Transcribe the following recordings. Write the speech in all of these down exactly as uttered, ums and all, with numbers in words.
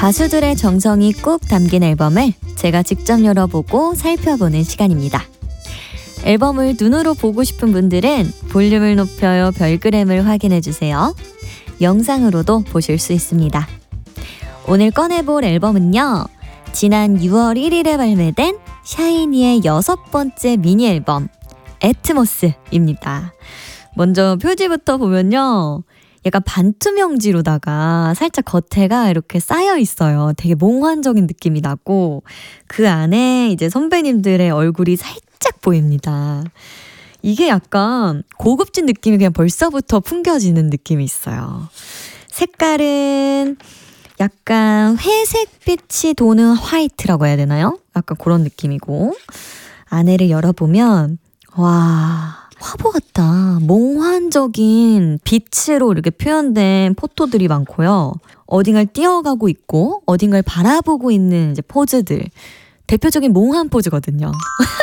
가수들의 정성이 꾹 담긴 앨범을 제가 직접 열어보고 살펴보는 시간입니다. 앨범을 눈으로 보고 싶은 분들은 볼륨을 높여요 별그램을 확인해주세요. 영상으로도 보실 수 있습니다. 오늘 꺼내볼 앨범은요. 지난 유월 일일에 발매된 샤이니의 여섯 번째 미니 앨범 애트모스입니다. 먼저 표지부터 보면요. 약간 반투명지로다가 살짝 겉에가 이렇게 쌓여 있어요. 되게 몽환적인 느낌이 나고 그 안에 이제 선배님들의 얼굴이 살짝 보입니다. 이게 약간 고급진 느낌이 그냥 벌써부터 풍겨지는 느낌이 있어요. 색깔은 약간 회색빛이 도는 화이트라고 해야 되나요? 약간 그런 느낌이고 안에를 열어보면 와... 화보 같다. 몽환적인 빛으로 이렇게 표현된 포토들이 많고요. 어딘가를 뛰어가고 있고 어딘가를 바라보고 있는 이제 포즈들. 대표적인 몽환 포즈거든요.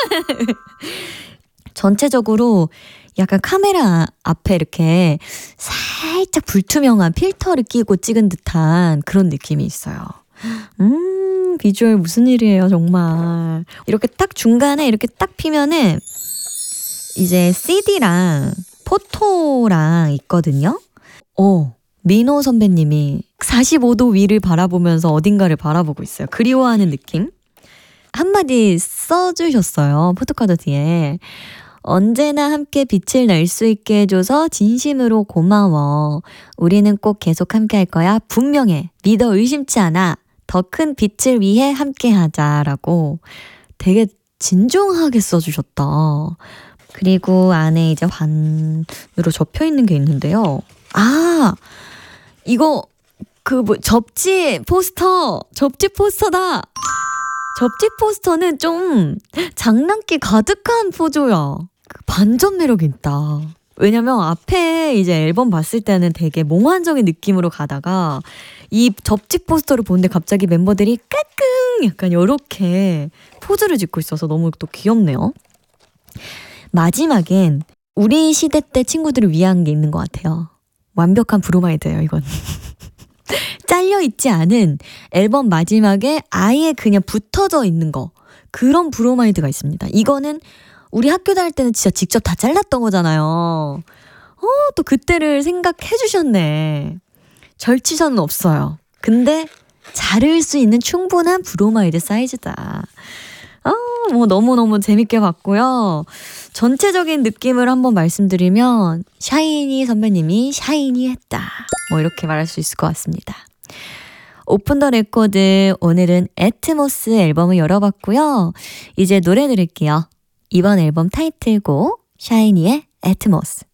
전체적으로 약간 카메라 앞에 이렇게 살짝 불투명한 필터를 끼고 찍은 듯한 그런 느낌이 있어요. 음, 비주얼 무슨 일이에요, 정말. 이렇게 딱 중간에 이렇게 딱 피면은 이제 씨디랑 포토랑 있거든요. 오, 민호 선배님이 사십오 도 위를 바라보면서 어딘가를 바라보고 있어요. 그리워하는 느낌? 한마디 써주셨어요. 포토카드 뒤에. 언제나 함께 빛을 낼 수 있게 해줘서 진심으로 고마워. 우리는 꼭 계속 함께 할 거야. 분명해. 믿어 의심치 않아. 더 큰 빛을 위해 함께 하자라고 되게 진중하게 써주셨다. 그리고 안에 이제 반으로 접혀 있는 게 있는데요. 아, 이거 그 뭐 접지 포스터, 접지 포스터다. 접지 포스터는 좀 장난기 가득한 포즈야. 반전 매력이 있다. 왜냐면 앞에 이제 앨범 봤을 때는 되게 몽환적인 느낌으로 가다가 이 접지 포스터를 보는데 갑자기 멤버들이 까꿍 약간 이렇게 포즈를 짓고 있어서 너무 또 귀엽네요. 마지막엔 우리 시대 때 친구들을 위한 게 있는 것 같아요. 완벽한 브로마이드예요, 이건. 잘려있지 않은 앨범 마지막에 아예 그냥 붙어져 있는 거. 그런 브로마이드가 있습니다. 이거는 우리 학교 다닐 때는 진짜 직접 다 잘랐던 거잖아요. 어, 또 그때를 생각해 주셨네. 절치선은 없어요. 근데 자를 수 있는 충분한 브로마이드 사이즈다. 아, 뭐 너무너무 재밌게 봤고요. 전체적인 느낌을 한번 말씀드리면 샤이니 선배님이 샤이니 했다. 뭐 이렇게 말할 수 있을 것 같습니다. 오픈 더 레코드 오늘은 애트모스 앨범을 열어봤고요. 이제 노래 들을게요. 이번 앨범 타이틀곡 샤이니의 애트모스.